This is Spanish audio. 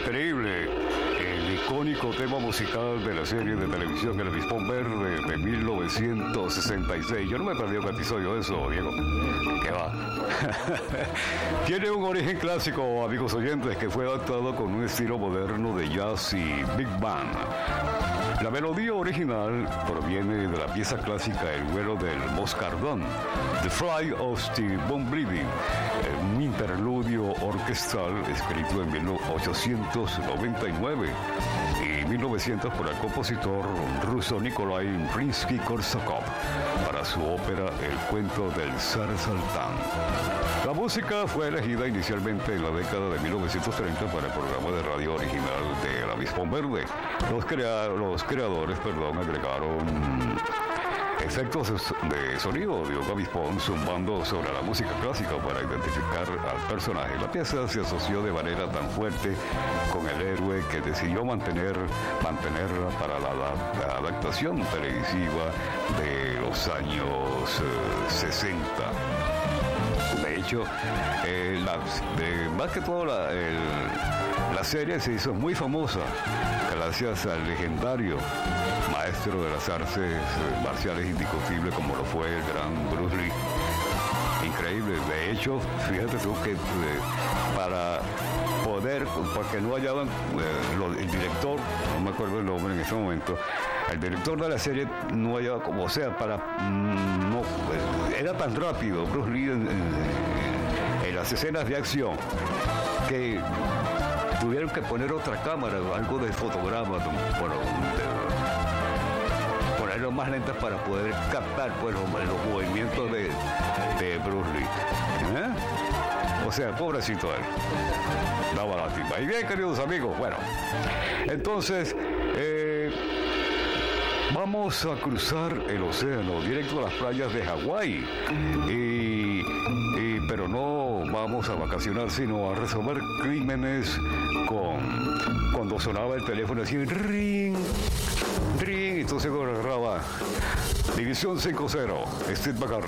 Increíble. El icónico tema musical de la serie de televisión El Avispón Verde de 1966. Yo no me he perdido un episodio de eso, Diego. ¿Qué va? Tiene un origen clásico, amigos oyentes, que fue adaptado con un estilo moderno de jazz y big band. La melodía original proviene de la pieza clásica El vuelo del moscardón, The Flight of the Bumblebee, un interludio orquestal escrito en 1899 y 1900 por el compositor ruso Nikolai Rimsky-Korsakov para su ópera El cuento del zar Saltán. La música fue elegida inicialmente en la década de 1930 para el programa de radio original de El Avispón Verde. Los creadores agregaron efectos de sonido de un avispón zumbando sobre la música clásica para identificar al personaje. La pieza se asoció de manera tan fuerte con el héroe que decidió mantenerla para la adaptación televisiva de los años 60. De hecho, más que todo la serie se hizo muy famosa gracias al legendario maestro de las artes marciales indiscutible como lo fue el gran Bruce Lee. Increíble. De hecho, fíjate tú que porque no hallaban el director, no me acuerdo el nombre en ese momento, el director de la serie no hallaba como sea era tan rápido Bruce Lee en las escenas de acción que tuvieron que poner otra cámara, algo de fotograma, ponerlo más lentas para poder captar los movimientos de Bruce Lee. O sea, pobrecito él. Daba lástima. Y bien, queridos amigos, bueno, entonces vamos a cruzar el océano directo a las playas de Hawái. Pero no vamos a vacacionar, sino a resolver crímenes cuando sonaba el teléfono así, ring, ring, entonces agarraba División 5-0, Steve McCarthy.